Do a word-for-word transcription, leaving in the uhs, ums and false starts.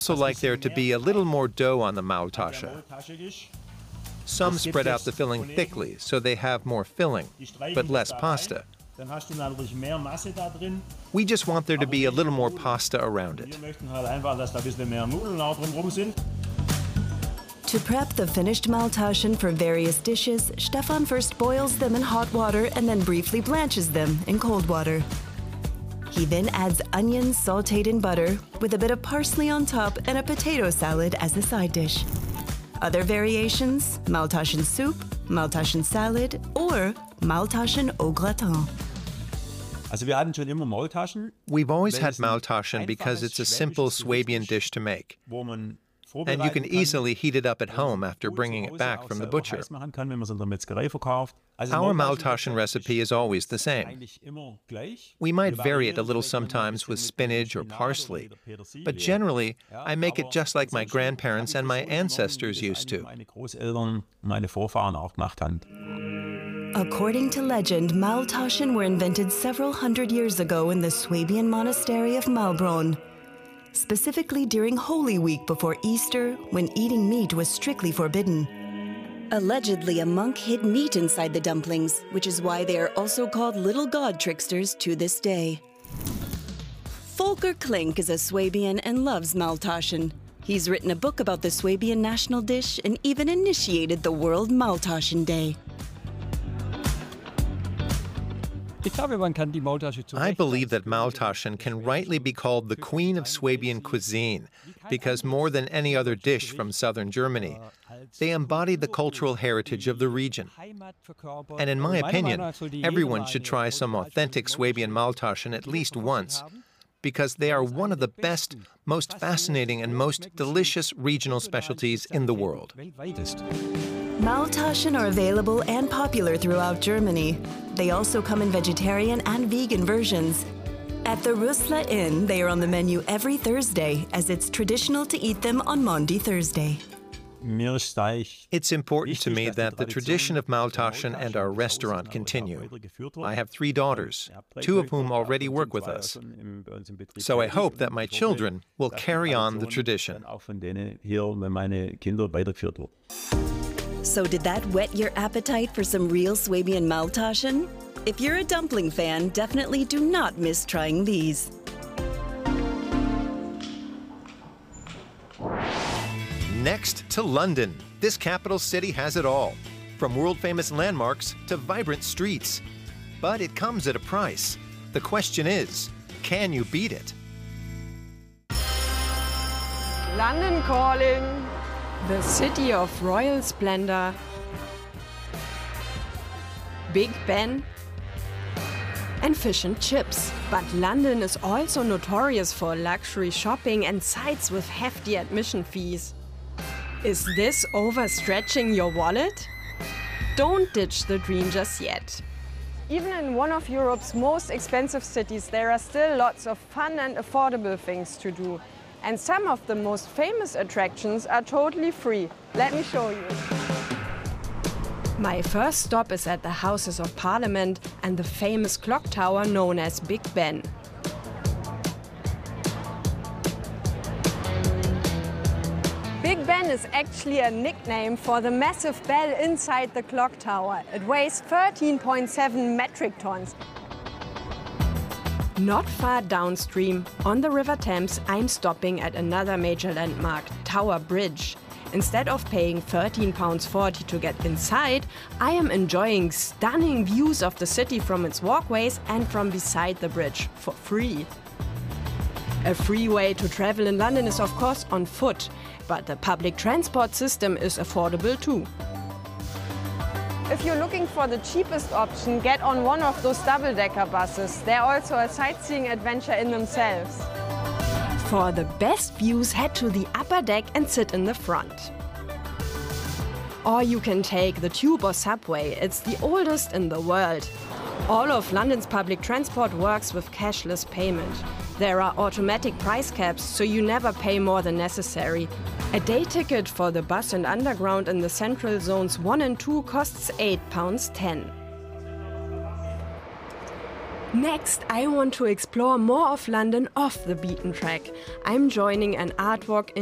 Also like there to be a little more dough on the Maultasche. Some spread out the filling thickly, so they have more filling, but less pasta. We just want there to be a little more pasta around it. To prep the finished Maultaschen for various dishes, Stefan first boils them in hot water and then briefly blanches them in cold water. He then adds onions sautéed in butter with a bit of parsley on top and a potato salad as a side dish. Other variations, Maultaschen soup, Maultaschen salad, or Maultaschen au gratin. We've always had Maultaschen because it's a simple Swabian dish to make. And you can easily heat it up at home after bringing it back from the butcher. Our Maultaschen recipe is always the same. We might vary it a little sometimes with spinach or parsley, but generally, I make it just like my grandparents and my ancestors used to. According to legend, Maultaschen were invented several hundred years ago in the Swabian monastery of Maulbronn, specifically during Holy Week before Easter, when eating meat was strictly forbidden. Allegedly, a monk hid meat inside the dumplings, which is why they are also called little god tricksters to this day. Volker Klink is a Swabian and loves Maultaschen. He's written a book about the Swabian national dish and even initiated the World Maultaschen Day. I believe that Maultaschen can rightly be called the queen of Swabian cuisine because more than any other dish from southern Germany, they embody the cultural heritage of the region. And in my opinion, everyone should try some authentic Swabian Maultaschen at least once, because they are one of the best, most fascinating, and most delicious regional specialties in the world. Maultaschen are available and popular throughout Germany. They also come in vegetarian and vegan versions. At the Rüssler Inn, they are on the menu every Thursday, as it's traditional to eat them on Maundy Thursday. It's important to me that the tradition of Maultaschen and our restaurant continue. I have three daughters, two of whom already work with us. So I hope that my children will carry on the tradition. So did that whet your appetite for some real Swabian Maultaschen? If you're a dumpling fan, definitely do not miss trying these. Next to London. This capital city has it all, from world-famous landmarks to vibrant streets. But it comes at a price. The question is, can you beat it? London calling. The city of royal splendor. Big Ben and fish and chips. But London is also notorious for luxury shopping and sites with hefty admission fees. Is this overstretching your wallet? Don't ditch the dream just yet. Even in one of Europe's most expensive cities, there are still lots of fun and affordable things to do. And some of the most famous attractions are totally free. Let me show you. My first stop is at the Houses of Parliament and the famous clock tower known as Big Ben. Big Ben is actually a nickname for the massive bell inside the clock tower. It weighs thirteen point seven metric tons. Not far downstream, on the River Thames, I'm stopping at another major landmark, Tower Bridge. Instead of paying thirteen pounds forty to get inside, I am enjoying stunning views of the city from its walkways and from beside the bridge for free. A free way to travel in London is of course on foot, but the public transport system is affordable too. If you're looking for the cheapest option, get on one of those double-decker buses. They're also a sightseeing adventure in themselves. For the best views, head to the upper deck and sit in the front. Or you can take the tube or subway. It's the oldest in the world. All of London's public transport works with cashless payment. There are automatic price caps, so you never pay more than necessary. A day ticket for the bus and underground in the central zones one and two costs eight pounds ten. Next, I want to explore more of London off the beaten track. I'm joining an art walk